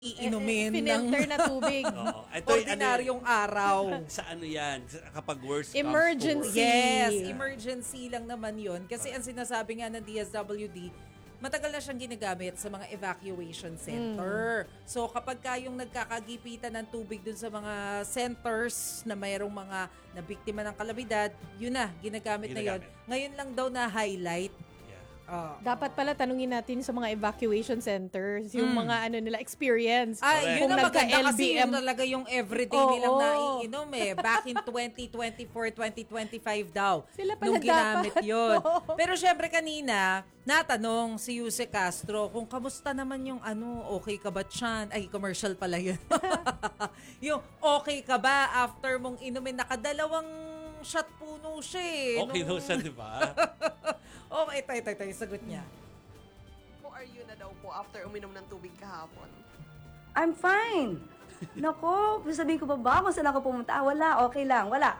iinumin ng Finilter na tubig. Oo. Ito ordinaryong araw. Sa ano yan? Kapag worst Emergency. Yes, emergency lang naman yun. Kasi ang sinasabi nga ng DSWD, matagal na siyang ginagamit sa mga evacuation center. So kapag kayong nagkakagipitan ng tubig dun sa mga centers na mayroong mga nabiktima ng kalamidad, yun na, ginagamit na yun. Ngayon lang daw na highlight. Dapat pala tanungin natin sa mga evacuation centers, yung mga nila experience. Yun Kung ang maganda kasi LBM. yun talaga yung everyday nilang naiinom Back in 2024, 2025 daw. Sila pala nung ginamit dapat. yun. Pero syempre kanina, natanong si Yuse Castro kung kamusta naman yung okay ka ba tiyan? Ay, commercial pala yun. Yung okay ka ba after mong inumin, nakadalawang shot puno siya Okay daw siya, di ba? Okay, tayo, sagot niya. Who are you na daw po after uminom ng tubig kahapon? I'm fine. Nako, sabihin ko pa ba kung saan ako pumunta? Wala, okay lang. Wala.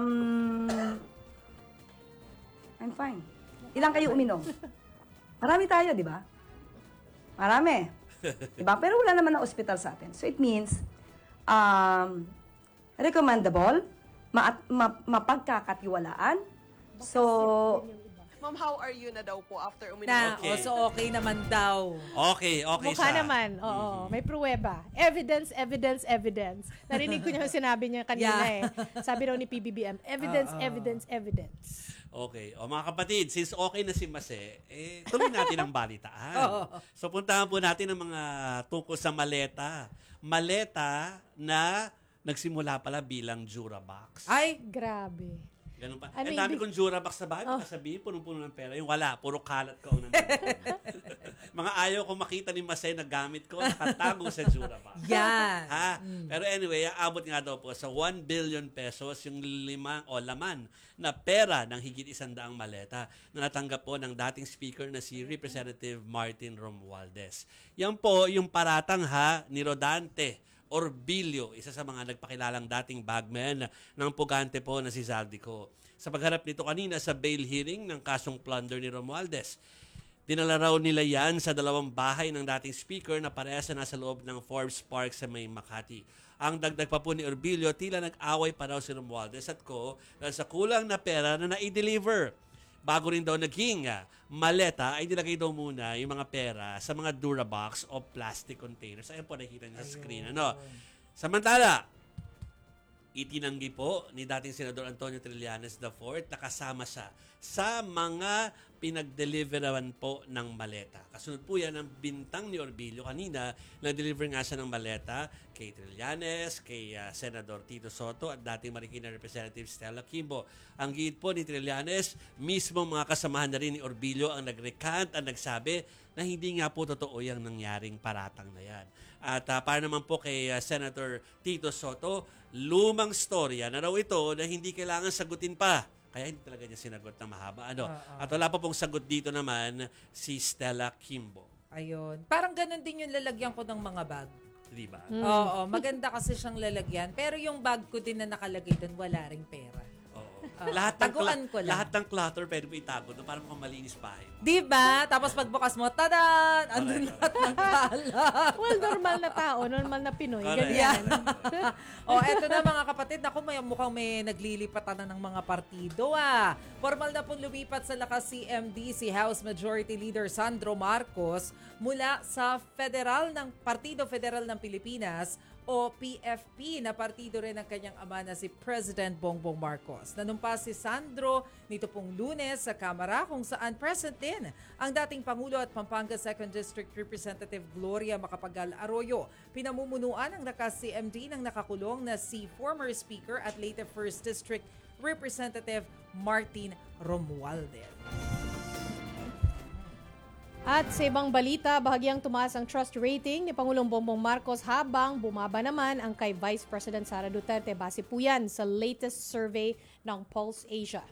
I'm fine. Ilang kayo uminom? Marami tayo, di ba? Marami. Di ba? Pero wala naman na ospital sa atin. So it means, recommendable, mapagkakatiwalaan. So, Ma'am, how are you na daw po after uminom Na, ng tubig? so okay naman daw. Okay Mukha siya. naman, oo. May pruweba. Evidence. Narinig ko niya sinabi niya kanina Sabi raw ni PBBM, evidence. Okay. O mga kapatid, since okay na si Mase, tuloy natin ang balitaan. So puntahan po natin ang mga tungkol sa maleta. Maleta na nagsimula pala bilang Durabox. Ay, Grabe. Ganun pa. Ano Ang dami ibig- kong Durabox sa bahay, sabihin, punong-puno ng pera. Yung wala, puro kalat ko ang nandun. Mga ayaw ko makita ni Masay na gamit ko, nakatago sa Durabox. yan. Ha? Pero anyway, aabot nga daw po sa 1 billion pesos yung laman na pera ng higit 100 maleta na natanggap po ng dating speaker na si Representative Martin Romualdez. Yan po yung paratang ni Rodante Orbilio, isa sa mga nagpakilalang dating bagman ng pugante po na si Zaldico. Sa pagharap nito kanina sa bail hearing ng kasong plunder ni Romualdez, dinala raw nila yan sa dalawang bahay ng dating speaker na parehas na nasa loob ng Forbes Park sa may Makati. Ang dagdag pa po ni Orbilio, tila nag-away pa raw si Romualdez at dahil sa kulang na pera na na-deliver. Bago rin daw naging maleta, ay nilagay daw muna yung mga pera sa mga Durabox o plastic containers. Ayun po, nakikita niyo sa screen. Samantala, itinanggi po ni dating Senador Antonio Trillanes IV na kasama siya sa mga pinag-deliveran po ng maleta. Kasunod po yan ang bintang ni Orbilio kanina, nag-deliver nga siya ng maleta kay Trillanes, kay Senador Tito Soto at dating Marikina Representative Stella Kimbo. Ang gid po ni Trillanes, mismo mga kasamahan na rin ni Orbilio ang nag-recant at nagsabi na hindi nga po totoo yung nangyaring paratang na yan. At para naman po kay Senator Tito Soto, lumang storya na raw ito na hindi kailangan sagutin pa. Kaya hindi talaga niya sinagot na mahaba. At wala pa pong sagot dito naman si Stella Kimbo. Ayun. Parang ganun din yung lalagyan ko ng mga bag. Di ba? Oo, maganda kasi siyang lalagyan. Pero yung bag ko din na nakalagay doon, wala ring pera. Oo. Taguan ko lang. Lahat ng clutter pwede mo itago doon para mukhang malinis bahay. Diba? Tapos pagbukas mo, tadan! Andun lahat ng kalat. Well, normal na tao, normal na Pinoy. Correct. Ganyan. Eto na mga kapatid. Naku, mukhang may naglilipatan na ng mga partido Formal na pong lumipat sa lakas CMD si House Majority Leader Sandro Marcos mula sa Partido Federal ng Pilipinas o PFP na partido rin ng kanyang ama na si President Bongbong Marcos. Nanumpa si Sandro nito pong Lunes sa Kamara kung saan present din ang dating Pangulo at Pampanga 2nd District Representative Gloria Macapagal Arroyo. Pinamumunuan ang lakas CMD ng nakakulong na si former Speaker at later 1st District Representative Martin Romualdez. At sa ibang balita, bahagyang tumaas ang trust rating ni Pangulong Bongbong Marcos habang bumaba naman ang kay Vice President Sara Duterte. Base po yan sa latest survey ng Pulse Asia.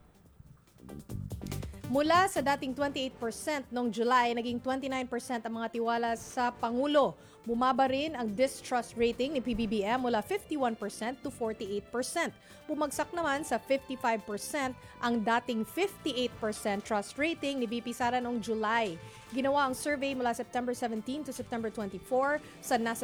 Mula sa dating 28% noong July, naging 29% ang mga tiwala sa Pangulo. Bumaba rin ang distrust rating ni PBBM mula 51% to 48%. Bumagsak naman sa 55% ang dating 58% trust rating ni VP Sara noong July. Ginawa ang survey mula September 17 to September 24 sa nasa